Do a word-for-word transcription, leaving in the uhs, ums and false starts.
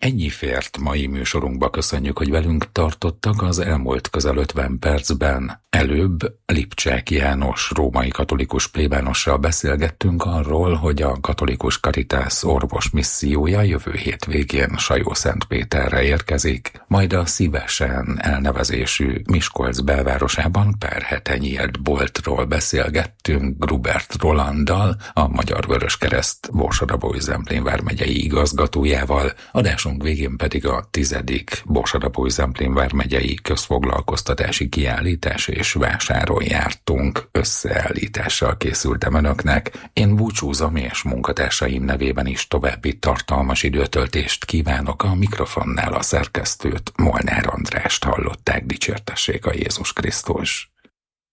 Ennyi fért mai műsorunkba, köszönjük, hogy velünk tartottak az elmúlt közel ötven percben. Előbb Lipcsák János római katolikus plébánossal beszélgettünk arról, hogy a katolikus Caritas orvos missziója jövő hét végén Sajó-Szentpéterre érkezik, majd a Szívesen elnevezésű Miskolc belvárosában pár hete nyílt boltról beszélgettünk Grubert Rolanddal, a Magyar Vöröskereszt Borsod-Abaúj-Zemplén vármegyei igazgatójával, adásunk végén pedig a tizedik Borsod-Abaúj-Zemplén vármegyei közfoglalkoztatási kiállítás és vásáron jártunk. Összeállítással készültem önöknek. Én búcsúzom, és munkatársaim nevében is további tartalmas időtöltést kívánok. A mikrofonnál a szerkesztőt, Molnár Andrást hallották. Dicsértessék a Jézus Krisztus.